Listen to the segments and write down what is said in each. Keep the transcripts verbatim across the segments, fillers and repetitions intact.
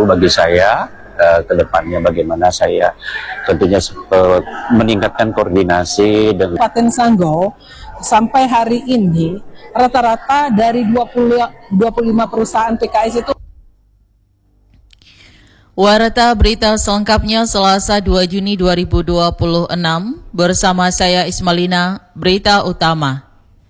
bagi saya uh, ke depannya bagaimana saya tentunya uh, meningkatkan koordinasi dengan Kabupaten Sanggau. Sampai hari ini rata-rata dari dua puluh, dua puluh lima perusahaan P K S itu. Warta berita selengkapnya Selasa dua Juni dua ribu dua puluh enam bersama saya Ismalina. Berita utama.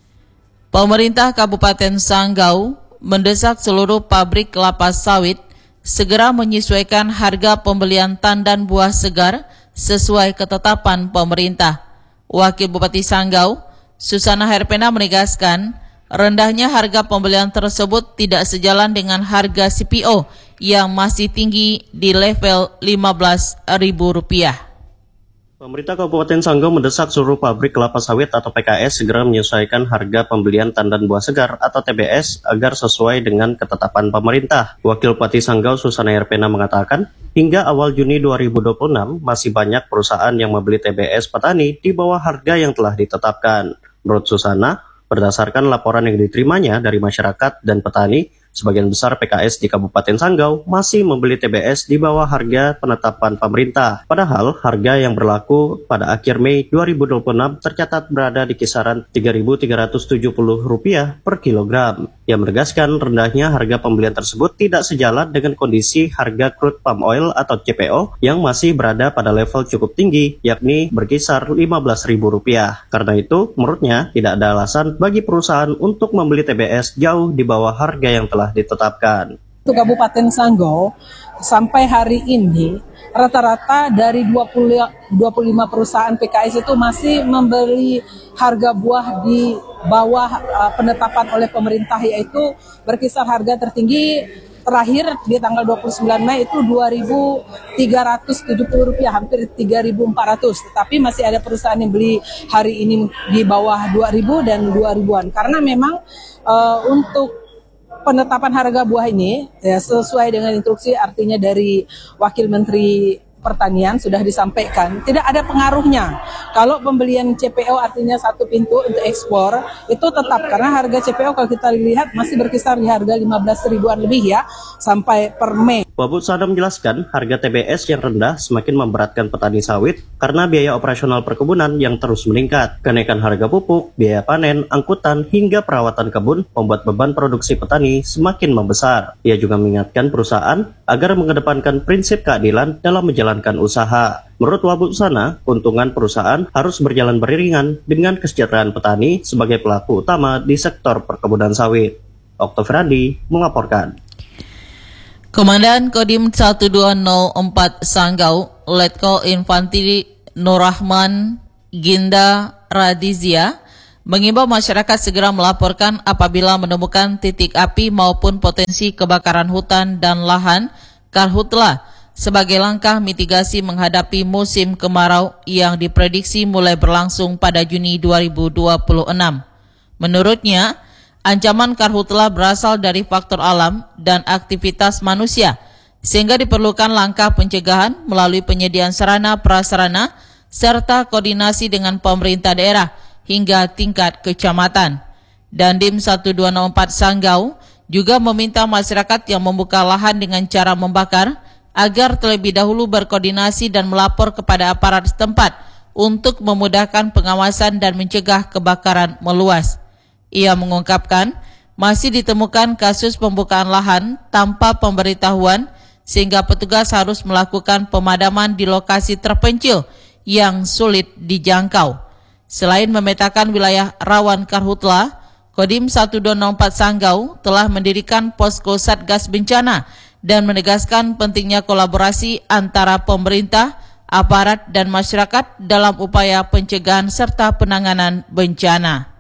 Pemerintah Kabupaten Sanggau mendesak seluruh pabrik kelapa sawit segera menyesuaikan harga pembelian tandan buah segar sesuai ketetapan pemerintah. Wakil Bupati Sanggau Susana Herpena menegaskan, rendahnya harga pembelian tersebut tidak sejalan dengan harga C P O yang masih tinggi di level lima belas ribu rupiah. Pemerintah Kabupaten Sanggau mendesak seluruh pabrik kelapa sawit atau P K S segera menyesuaikan harga pembelian tandan buah segar atau T B S agar sesuai dengan ketetapan pemerintah. Wakil Bupati Sanggau Susana Herpena mengatakan, hingga awal Juni dua ribu dua puluh enam masih banyak perusahaan yang membeli T B S petani di bawah harga yang telah ditetapkan. Menurut Susana, berdasarkan laporan yang diterimanya dari masyarakat dan petani, sebagian besar P K S di Kabupaten Sanggau masih membeli T B S di bawah harga penetapan pemerintah. Padahal harga yang berlaku pada akhir Mei dua ribu dua puluh enam tercatat berada di kisaran tiga ribu tiga ratus tujuh puluh rupiah per kilogram. Yang menegaskan rendahnya harga pembelian tersebut tidak sejalan dengan kondisi harga crude palm oil atau C P O yang masih berada pada level cukup tinggi, yakni berkisar lima belas ribu rupiah. Karena itu, menurutnya tidak ada alasan bagi perusahaan untuk membeli T B S jauh di bawah harga yang telah ditetapkan. Untuk Kabupaten Sanggau, sampai hari ini rata-rata dari dua puluh, dua puluh lima perusahaan P K S itu masih membeli harga buah di bawah uh, penetapan oleh pemerintah, yaitu berkisar harga tertinggi terakhir di tanggal dua puluh sembilan Mei itu dua ribu tiga ratus tujuh puluh rupiah, hampir tiga ribu empat ratus. Tetapi masih ada perusahaan yang beli hari ini di bawah dua ribu dan dua ribuan. Karena memang uh, untuk penetapan harga buah ini ya, sesuai dengan instruksi, artinya dari Wakil Menteri Pertanian sudah disampaikan, tidak ada pengaruhnya. Kalau pembelian C P O artinya satu pintu untuk ekspor, itu tetap karena harga C P O kalau kita lihat masih berkisar di harga lima belas ribuan lebih ya, sampai per Mei. Wabut Sada menjelaskan harga T B S yang rendah semakin memberatkan petani sawit karena biaya operasional perkebunan yang terus meningkat. Kenaikan harga pupuk, biaya panen, angkutan, hingga perawatan kebun membuat beban produksi petani semakin membesar. Ia juga mengingatkan perusahaan agar mengedepankan prinsip keadilan dalam menjalankan usaha. Menurut Wabut Sana, keuntungan perusahaan harus berjalan beriringan dengan kesejahteraan petani sebagai pelaku utama di sektor perkebunan sawit. Oktav Randi melaporkan. Komandan Kodim satu dua nol empat Sanggau, Letkol Infanteri Nurrahman Ginda Radizia, mengimbau masyarakat segera melaporkan apabila menemukan titik api maupun potensi kebakaran hutan dan lahan karhutla sebagai langkah mitigasi menghadapi musim kemarau yang diprediksi mulai berlangsung pada Juni dua ribu dua puluh enam. Menurutnya, ancaman karhutla berasal dari faktor alam dan aktivitas manusia, sehingga diperlukan langkah pencegahan melalui penyediaan sarana prasarana serta koordinasi dengan pemerintah daerah hingga tingkat kecamatan. Dandim satu dua nol empat Sanggau juga meminta masyarakat yang membuka lahan dengan cara membakar agar terlebih dahulu berkoordinasi dan melapor kepada aparat setempat untuk memudahkan pengawasan dan mencegah kebakaran meluas. Ia mengungkapkan masih ditemukan kasus pembukaan lahan tanpa pemberitahuan sehingga petugas harus melakukan pemadaman di lokasi terpencil yang sulit dijangkau. Selain memetakan wilayah rawan karhutla, Kodim satu dua nol empat Sanggau telah mendirikan posko Satgas Bencana dan menegaskan pentingnya kolaborasi antara pemerintah, aparat, dan masyarakat dalam upaya pencegahan serta penanganan bencana.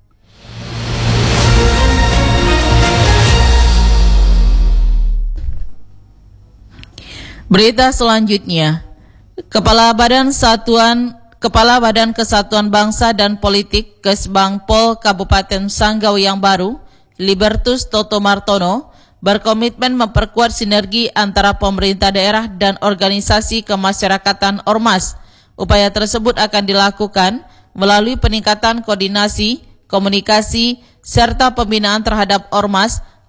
Berita selanjutnya, Kepala Badan Satuan Kepala Badan Kesatuan Bangsa dan Politik Kesbangpol Kabupaten Sanggau yang baru, Libertus Toto Martono, berkomitmen memperkuat sinergi antara pemerintah daerah dan organisasi kemasyarakatan Ormas. Upaya tersebut akan dilakukan melalui peningkatan koordinasi, komunikasi, serta pembinaan terhadap Ormas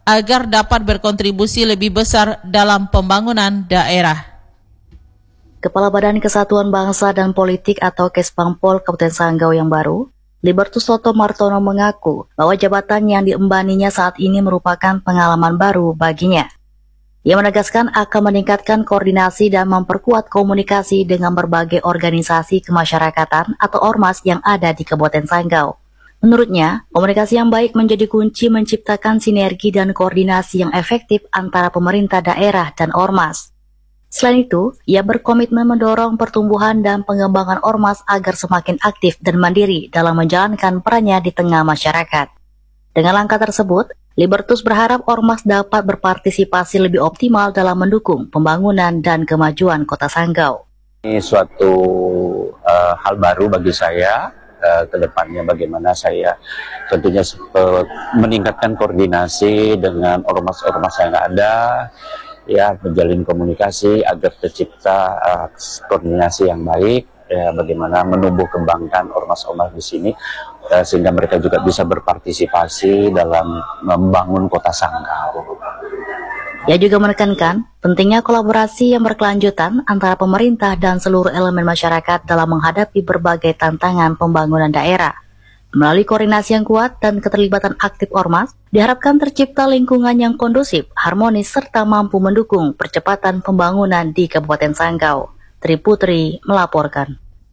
agar dapat berkontribusi lebih besar dalam pembangunan daerah. Kepala Badan Kesatuan Bangsa dan Politik atau Kesbangpol Kabupaten Sanggau yang baru, Libertus Soto Martono mengaku bahwa jabatan yang diembaninya saat ini merupakan pengalaman baru baginya. Ia menegaskan akan meningkatkan koordinasi dan memperkuat komunikasi dengan berbagai organisasi kemasyarakatan atau ormas yang ada di Kabupaten Sanggau. Menurutnya, komunikasi yang baik menjadi kunci menciptakan sinergi dan koordinasi yang efektif antara pemerintah daerah dan ormas. Selain itu, ia berkomitmen mendorong pertumbuhan dan pengembangan ormas agar semakin aktif dan mandiri dalam menjalankan perannya di tengah masyarakat. Dengan langkah tersebut, Libertus berharap ormas dapat berpartisipasi lebih optimal dalam mendukung pembangunan dan kemajuan Kota Sanggau. Ini suatu uh, hal baru bagi saya. Uh, ke depannya bagaimana saya tentunya uh, meningkatkan koordinasi dengan ormas-ormas yang ada, ya, menjalin komunikasi agar tercipta uh, koordinasi yang baik, ya, bagaimana menumbuh kembangkan ormas-ormas di sini uh, sehingga mereka juga bisa berpartisipasi dalam membangun Kota Sanggau. Ia juga menekankan pentingnya kolaborasi yang berkelanjutan antara pemerintah dan seluruh elemen masyarakat dalam menghadapi berbagai tantangan pembangunan daerah. Melalui koordinasi yang kuat dan keterlibatan aktif ormas, diharapkan tercipta lingkungan yang kondusif, harmonis, serta mampu mendukung percepatan pembangunan di Kabupaten Sanggau. Tri Putri melaporkan.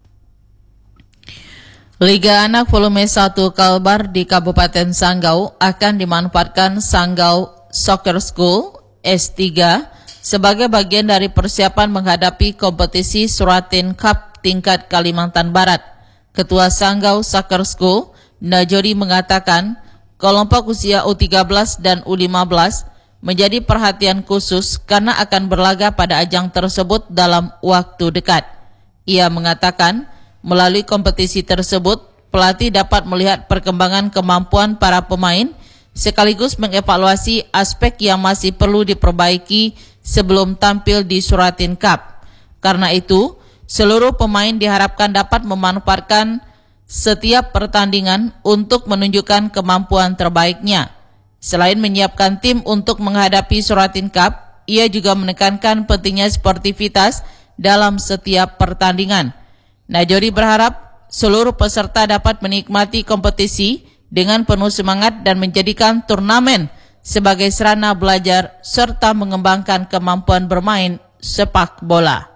Liga Anak Volume satu Kalbar di Kabupaten Sanggau akan dimanfaatkan Sanggau Soccer School S tiga sebagai bagian dari persiapan menghadapi kompetisi Suratin Cup tingkat Kalimantan Barat. Ketua Sanggau Soccer School, Najori, mengatakan kelompok usia U tiga belas dan U lima belas menjadi perhatian khusus karena akan berlaga pada ajang tersebut dalam waktu dekat. Ia mengatakan melalui kompetisi tersebut, pelatih dapat melihat perkembangan kemampuan para pemain sekaligus mengevaluasi aspek yang masih perlu diperbaiki sebelum tampil di Suratin Cup. Karena itu, seluruh pemain diharapkan dapat memanfaatkan setiap pertandingan untuk menunjukkan kemampuan terbaiknya. Selain menyiapkan tim untuk menghadapi Suratin Cup, ia juga menekankan pentingnya sportivitas dalam setiap pertandingan. Najori berharap seluruh peserta dapat menikmati kompetisi dengan penuh semangat dan menjadikan turnamen sebagai sarana belajar serta mengembangkan kemampuan bermain sepak bola.